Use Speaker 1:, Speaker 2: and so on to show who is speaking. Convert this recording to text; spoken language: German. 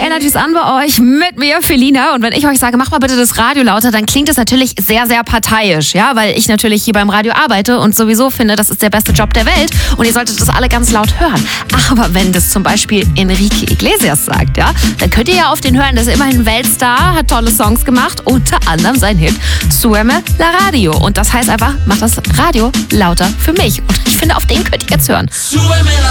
Speaker 1: Energy ist an bei euch mit mir, Felina. Und wenn ich euch sage, mach mal bitte das Radio lauter, dann klingt es natürlich sehr, sehr parteiisch. Ja, weil ich natürlich hier beim Radio arbeite und sowieso finde, das ist der beste Job der Welt. Und ihr solltet das alle ganz laut hören. Aber wenn das zum Beispiel Enrique Iglesias sagt, ja, dann könnt ihr ja auf den hören. Das ist immerhin Weltstar, hat tolle Songs gemacht. Unter anderem sein Hit Súbeme la Radio. Und das heißt einfach, macht das Radio lauter für mich. Und ich finde, auf den könnt ihr jetzt hören.